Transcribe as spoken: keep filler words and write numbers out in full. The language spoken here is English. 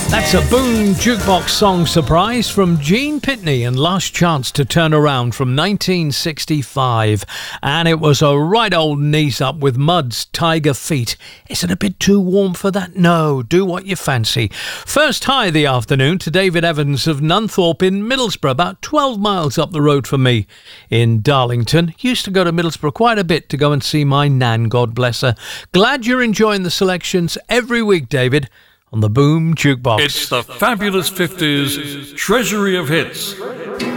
That's a Boom Jukebox Song Surprise from Gene Pitney and Last Chance to Turn Around from nineteen sixty-five. And it was a right old knees up with Mud's Tiger Feet. Is it a bit too warm for that? No, do what you fancy. First hi the afternoon to David Evans of Nunthorpe in Middlesbrough, about twelve miles up the road from me in Darlington. Used to go to Middlesbrough quite a bit to go and see my nan, God bless her. Glad you're enjoying the selections every week, David, on the Boom Jukebox. It's the Fabulous fifties Treasury of Hits.